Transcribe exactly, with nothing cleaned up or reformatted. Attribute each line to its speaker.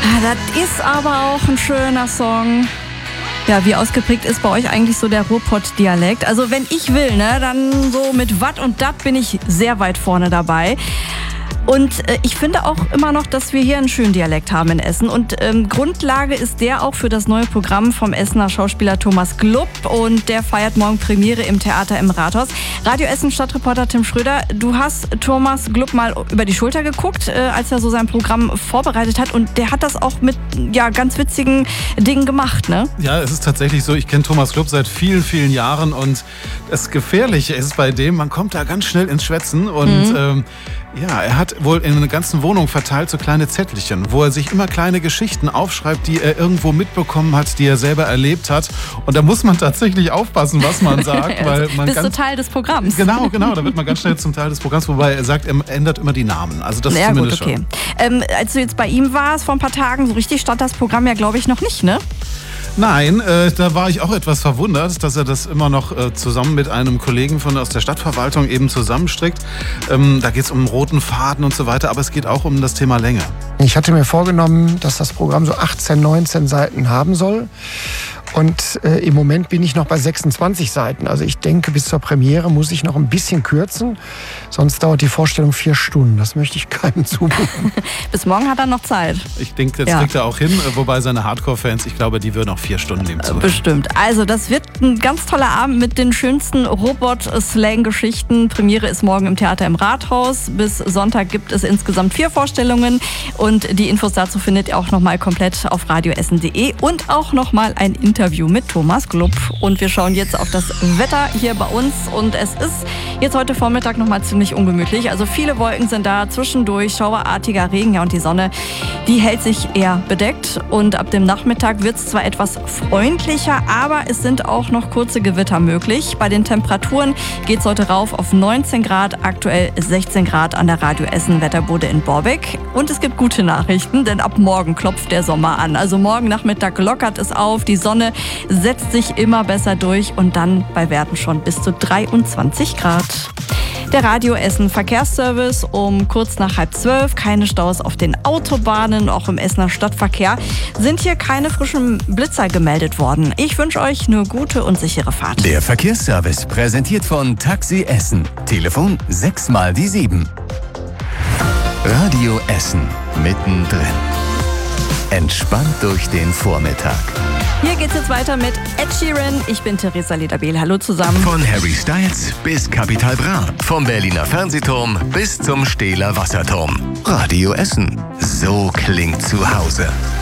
Speaker 1: Ah, das ist aber auch ein schöner Song. Ja, wie ausgeprägt ist bei euch eigentlich so der Ruhrpott-Dialekt? Also wenn ich will, ne, dann so mit Watt und Dat bin ich sehr weit vorne dabei. Und äh, ich finde auch immer noch, dass wir hier einen schönen Dialekt haben in Essen. Und ähm, Grundlage ist der auch für das neue Programm vom Essener Schauspieler Thomas Glupp. Und der feiert morgen Premiere im Theater im Rathaus. Radio Essen Stadtreporter Tim Schröder, du hast Thomas Glupp mal über die Schulter geguckt, äh, als er so sein Programm vorbereitet hat. Und der hat das auch mit ja, ganz witzigen Dingen gemacht, ne?
Speaker 2: Ja, es ist tatsächlich so, ich kenne Thomas Glupp seit vielen, vielen Jahren. Und das Gefährliche ist bei dem, man kommt da ganz schnell ins Schwätzen. Und mhm. ähm, ja, er hat wohl in einer ganzen Wohnung verteilt so kleine Zettelchen, wo er sich immer kleine Geschichten aufschreibt, die er irgendwo mitbekommen hat, die er selber erlebt hat. Und da muss man tatsächlich aufpassen, was man sagt. Weil man
Speaker 1: bist
Speaker 2: ganz,
Speaker 1: du Teil des Programms.
Speaker 2: Genau, genau, da wird man ganz schnell zum Teil des Programms, wobei er sagt, er ändert immer die Namen. Also das
Speaker 1: ja,
Speaker 2: ist zumindest
Speaker 1: gut, okay.
Speaker 2: schon.
Speaker 1: Ähm, als du jetzt bei ihm warst vor ein paar Tagen, so richtig stand das Programm ja, glaube ich, noch nicht, ne?
Speaker 2: Nein, äh, da war ich auch etwas verwundert, dass er das immer noch äh, zusammen mit einem Kollegen von aus der Stadtverwaltung eben zusammenstrickt. Ähm, da geht es um einen roten Faden und so weiter, aber es geht auch um das Thema Länge.
Speaker 3: Ich hatte mir vorgenommen, dass das Programm so achtzehn, neunzehn Seiten haben soll. Und äh, im Moment bin ich noch bei sechsundzwanzig Seiten. Also ich denke, bis zur Premiere muss ich noch ein bisschen kürzen. Sonst dauert die Vorstellung vier Stunden. Das möchte ich keinem zumuten.
Speaker 1: Bis morgen hat er noch Zeit.
Speaker 2: Ich denke, das
Speaker 1: ja.
Speaker 2: kriegt er auch hin. Wobei seine Hardcore-Fans, ich glaube, die würden auch vier Stunden nehmen zu.
Speaker 1: Bestimmt. Also das wird ein ganz toller Abend mit den schönsten Robot-Slang-Geschichten. Premiere ist morgen im Theater im Rathaus. Bis Sonntag gibt es insgesamt vier Vorstellungen. Und die Infos dazu findet ihr auch nochmal komplett auf radioessen punkt de und auch nochmal ein Interview mit Thomas Glupp. Und wir schauen jetzt auf das Wetter hier bei uns. Und es ist jetzt heute Vormittag nochmal ziemlich ungemütlich. Also viele Wolken sind da, zwischendurch schauerartiger Regen. Ja, und die Sonne, die hält sich eher bedeckt. Und ab dem Nachmittag wird es zwar etwas freundlicher, aber es sind auch noch kurze Gewitter möglich. Bei den Temperaturen geht es heute rauf auf neunzehn Grad, aktuell sechzehn Grad an der Radio Essen Wetterbude in Borbeck. Und es gibt gute Nachrichten, denn ab morgen klopft der Sommer an. Also morgen Nachmittag lockert es auf, die Sonne setzt sich immer besser durch und dann bei Werten schon bis zu dreiundzwanzig Grad. Der Radio Essen Verkehrsservice um kurz nach halb zwölf. Keine Staus auf den Autobahnen, auch im Essener Stadtverkehr sind hier keine frischen Blitzer gemeldet worden. Ich wünsche euch eine gute und sichere Fahrt.
Speaker 4: Der Verkehrsservice präsentiert von Taxi Essen. Telefon sechs mal die sieben. Radio Essen mittendrin. Entspannt durch den Vormittag.
Speaker 1: Hier geht's jetzt weiter mit Ed Sheeran. Ich bin Theresa Lederbehl. Hallo zusammen.
Speaker 4: Von Harry Styles bis Capital Bra. Vom Berliner Fernsehturm bis zum Stehler Wasserturm. Radio Essen. So klingt zu Hause.